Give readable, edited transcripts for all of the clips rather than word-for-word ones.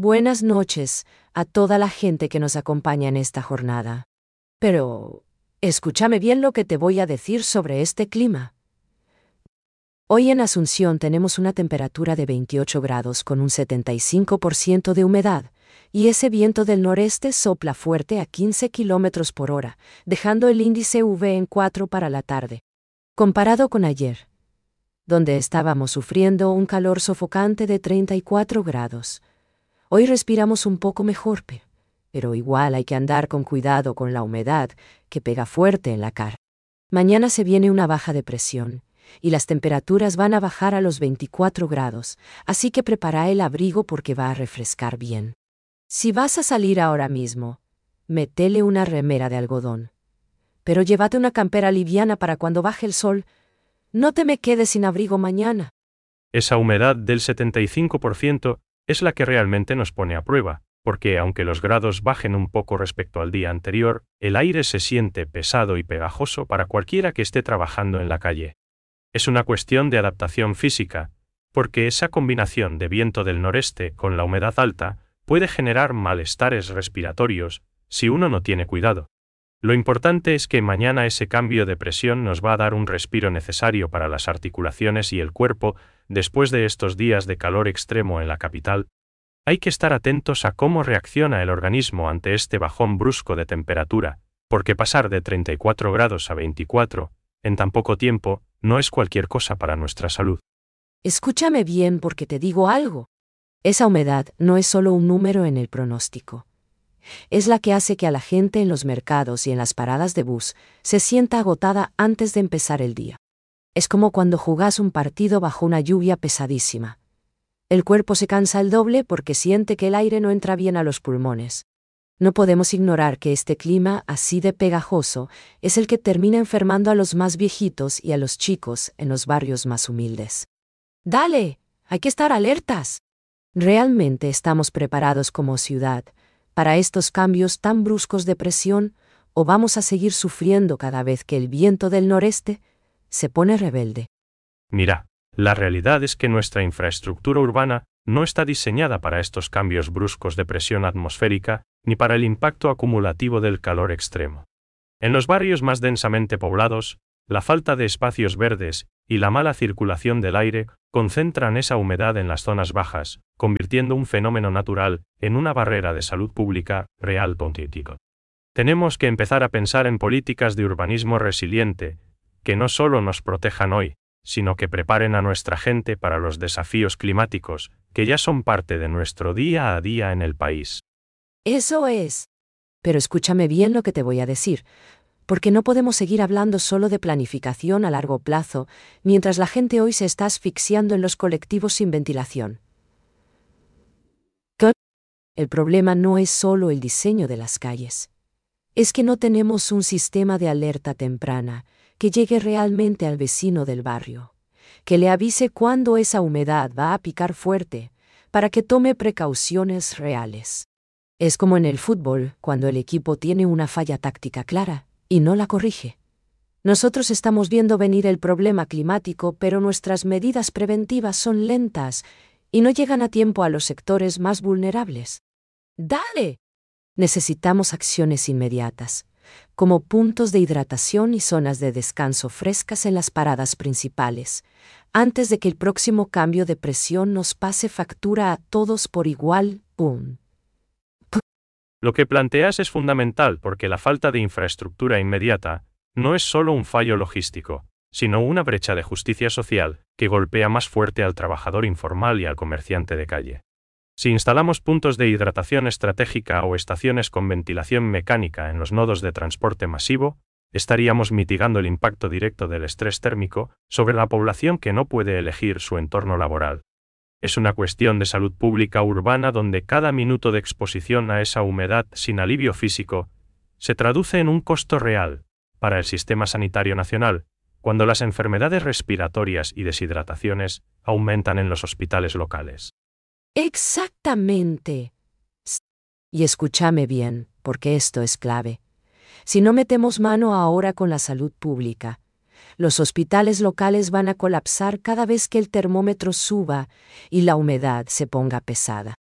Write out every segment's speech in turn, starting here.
Buenas noches a toda la gente que nos acompaña en esta jornada. Pero, escúchame bien lo que te voy a decir sobre este clima. Hoy en Asunción tenemos una temperatura de 28 grados con un 75% de humedad, y ese viento del noreste sopla fuerte a 15 kilómetros por hora, dejando el índice UV en 4 para la tarde. Comparado con ayer, donde estábamos sufriendo un calor sofocante de 34 grados. Hoy respiramos un poco mejor, pero igual hay que andar con cuidado con la humedad que pega fuerte en la cara. Mañana se viene una baja de presión, y las temperaturas van a bajar a los 24 grados, así que prepara el abrigo porque va a refrescar bien. Si vas a salir ahora mismo, métele una remera de algodón. Pero llévate una campera liviana para cuando baje el sol. No te me quedes sin abrigo mañana. Esa humedad del 75% es la que realmente nos pone a prueba, porque aunque los grados bajen un poco respecto al día anterior, el aire se siente pesado y pegajoso para cualquiera que esté trabajando en la calle. Es una cuestión de adaptación física, porque esa combinación de viento del noreste con la humedad alta puede generar malestares respiratorios si uno no tiene cuidado. Lo importante es que mañana ese cambio de presión nos va a dar un respiro necesario para las articulaciones y el cuerpo después de estos días de calor extremo en la capital. Hay que estar atentos a cómo reacciona el organismo ante este bajón brusco de temperatura, porque pasar de 34 grados a 24, en tan poco tiempo, no es cualquier cosa para nuestra salud. Escúchame bien porque te digo algo. Esa humedad no es solo un número en el pronóstico. Es la que hace que a la gente en los mercados y en las paradas de bus se sienta agotada antes de empezar el día. Es como cuando jugás un partido bajo una lluvia pesadísima. El cuerpo se cansa el doble porque siente que el aire no entra bien a los pulmones. No podemos ignorar que este clima así de pegajoso es el que termina enfermando a los más viejitos y a los chicos en los barrios más humildes. ¡Dale! Hay que estar alertas. ¿Realmente estamos preparados como ciudad para estos cambios tan bruscos de presión, o vamos a seguir sufriendo cada vez que el viento del noreste se pone rebelde? Mira, la realidad es que nuestra infraestructura urbana no está diseñada para estos cambios bruscos de presión atmosférica ni para el impacto acumulativo del calor extremo. En los barrios más densamente poblados, la falta de espacios verdes y la mala circulación del aire concentran esa humedad en las zonas bajas, convirtiendo un fenómeno natural en una barrera de salud pública real político. Tenemos que empezar a pensar en políticas de urbanismo resiliente, que no solo nos protejan hoy, sino que preparen a nuestra gente para los desafíos climáticos, que ya son parte de nuestro día a día en el país. Eso es. Pero escúchame bien lo que te voy a decir, porque no podemos seguir hablando solo de planificación a largo plazo, mientras la gente hoy se está asfixiando en los colectivos sin ventilación. El problema no es solo el diseño de las calles. Es que no tenemos un sistema de alerta temprana que llegue realmente al vecino del barrio, que le avise cuándo esa humedad va a picar fuerte, para que tome precauciones reales. Es como en el fútbol, cuando el equipo tiene una falla táctica clara y no la corrige. Nosotros estamos viendo venir el problema climático, pero nuestras medidas preventivas son lentas y no llegan a tiempo a los sectores más vulnerables. ¡Dale! Necesitamos acciones inmediatas, como puntos de hidratación y zonas de descanso frescas en las paradas principales, antes de que el próximo cambio de presión nos pase factura a todos por igual. Lo que planteas es fundamental porque la falta de infraestructura inmediata no es solo un fallo logístico, sino una brecha de justicia social que golpea más fuerte al trabajador informal y al comerciante de calle. Si instalamos puntos de hidratación estratégica o estaciones con ventilación mecánica en los nodos de transporte masivo, estaríamos mitigando el impacto directo del estrés térmico sobre la población que no puede elegir su entorno laboral. Es una cuestión de salud pública urbana donde cada minuto de exposición a esa humedad sin alivio físico se traduce en un costo real para el sistema sanitario nacional, cuando las enfermedades respiratorias y deshidrataciones aumentan en los hospitales locales. Exactamente. Y escúchame bien, porque esto es clave. Si no metemos mano ahora con la salud pública, los hospitales locales van a colapsar cada vez que el termómetro suba y la humedad se ponga pesada.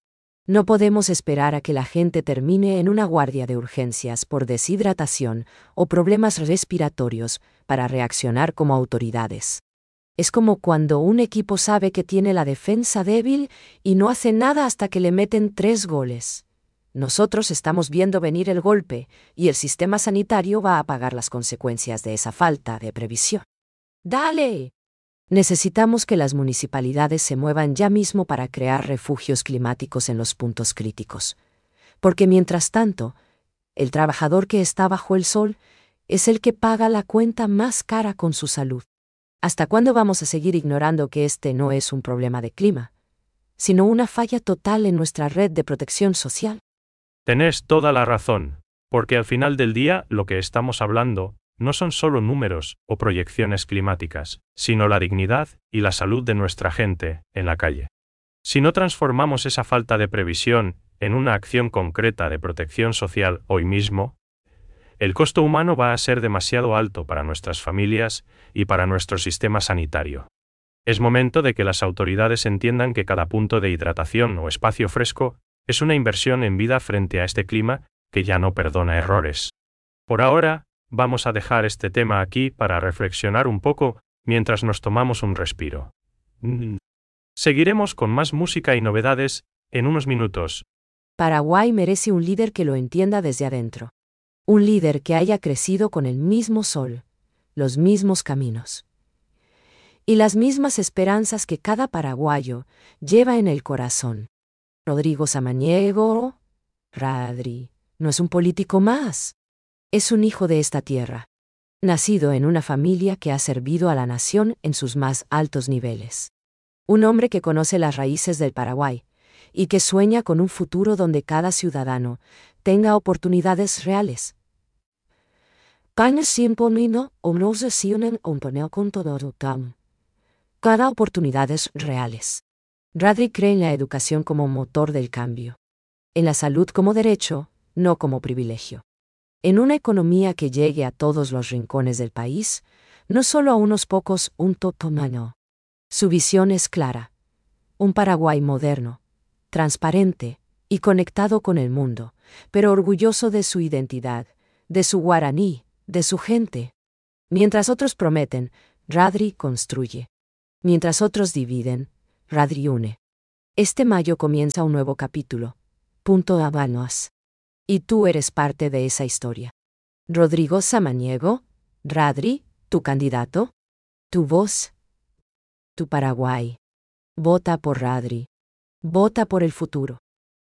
No podemos esperar a que la gente termine en una guardia de urgencias por deshidratación o problemas respiratorios para reaccionar como autoridades. Es como cuando un equipo sabe que tiene la defensa débil y no hace nada hasta que le meten 3 goles. Nosotros estamos viendo venir el golpe y el sistema sanitario va a pagar las consecuencias de esa falta de previsión. ¡Dale! Necesitamos que las municipalidades se muevan ya mismo para crear refugios climáticos en los puntos críticos. Porque mientras tanto, el trabajador que está bajo el sol es el que paga la cuenta más cara con su salud. ¿Hasta cuándo vamos a seguir ignorando que este no es un problema de clima, sino una falla total en nuestra red de protección social? Tenés toda la razón, porque al final del día lo que estamos hablando no son solo números o proyecciones climáticas, sino la dignidad y la salud de nuestra gente en la calle. Si no transformamos esa falta de previsión en una acción concreta de protección social hoy mismo, el costo humano va a ser demasiado alto para nuestras familias y para nuestro sistema sanitario. Es momento de que las autoridades entiendan que cada punto de hidratación o espacio fresco es una inversión en vida frente a este clima que ya no perdona errores. Por ahora, vamos a dejar este tema aquí para reflexionar un poco mientras nos tomamos un respiro. Seguiremos con más música y novedades en unos minutos. Paraguay merece un líder que lo entienda desde adentro. Un líder que haya crecido con el mismo sol, los mismos caminos y las mismas esperanzas que cada paraguayo lleva en el corazón. Rodrigo Samaniego, Radri, no es un político más. Es un hijo de esta tierra, nacido en una familia que ha servido a la nación en sus más altos niveles. Un hombre que conoce las raíces del Paraguay y que sueña con un futuro donde cada ciudadano tenga oportunidades reales. Cada oportunidades reales. Radri cree en la educación como motor del cambio. En la salud como derecho, no como privilegio. En una economía que llegue a todos los rincones del país, no solo a unos pocos, un totomano. Su visión es clara. Un Paraguay moderno, transparente y conectado con el mundo, pero orgulloso de su identidad, de su guaraní, de su gente. Mientras otros prometen, Radri construye. Mientras otros dividen, Radri une. Este mayo comienza un nuevo capítulo. Punto Habanos. Y tú eres parte de esa historia. Rodrigo Samaniego, Radri, tu candidato, tu voz, tu Paraguay. Vota por Radri. Vota por el futuro.